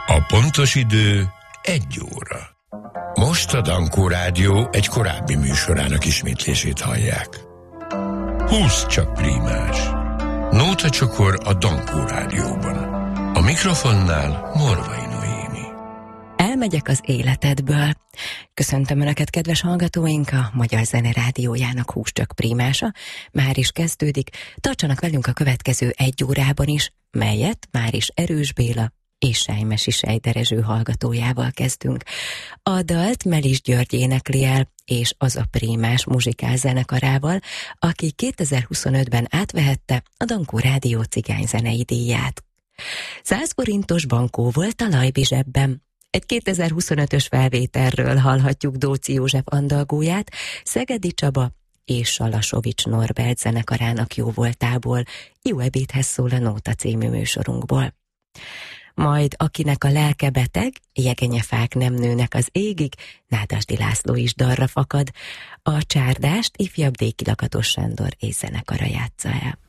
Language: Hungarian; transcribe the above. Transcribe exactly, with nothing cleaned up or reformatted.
A pontos idő egy óra. Most a Dankó Rádió egy korábbi műsorának ismétlését hallják. húsz csak prímás. Nóta csokor a Dankó Rádióban. A mikrofonnál Morvai Noémi. Elmegyek az életedből. Köszöntöm Önöket, kedves hallgatóink, a Magyar Zene Rádiójának húsz csak prímása már is kezdődik. Tartsanak velünk a következő egy órában is, melyet már is Erős Béla és Sejmesi Sejderezső hallgatójával kezdünk. A dalt Melis György énekli el, és az a prímás muzsikál zenekarával, aki kétezer-huszonötben átvehette a Dankó Rádió cigányzenei díját. száz forintos bankó volt a Lajbi zsebben. Egy kétezer-huszonötös felvételről hallhatjuk Dóczi József andalgóját, Szegedi Csaba és Salasovics Norbert zenekarának jóvoltából. Jó ebédhez szól a Nóta című műsorunkból. Majd akinek a lelke beteg, jegenyefák nem nőnek az égig, Nádasdy László is dalra fakad. A csárdást ifjabb Déki Lakatos Sándor és zenekara játsza el.